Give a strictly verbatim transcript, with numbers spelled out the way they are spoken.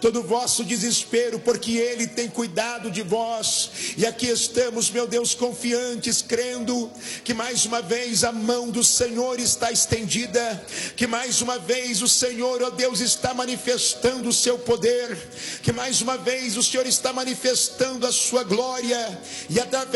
todo o vosso desespero, porque Ele tem cuidado de vós. E aqui estamos, meu Deus, confiantes, crendo que mais uma vez a mão do Senhor está estendida, que mais uma vez o Senhor, ó Deus, está manifestando o seu poder, que mais uma vez o Senhor está manifestando a sua glória, e através